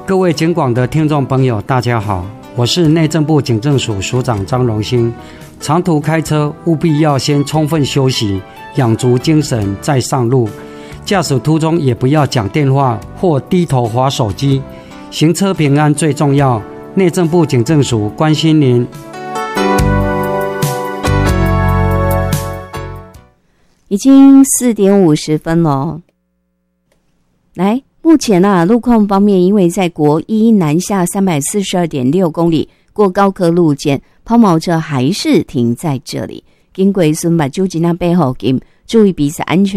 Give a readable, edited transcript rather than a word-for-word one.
各位警广的听众朋友大家好，我是内政部警政署署长张荣兴。长途开车务必要先充分休息，养足精神再上路。驾驶途中也不要讲电话或低头滑手机，行车平安最重要。内政部警政署关心您。 已经4点50分了。来，目前路况方面，因为在国一南下342.6公里过高科路线，抛锚车还是停在这里。经过孙把纠集那背后，注意彼此安全。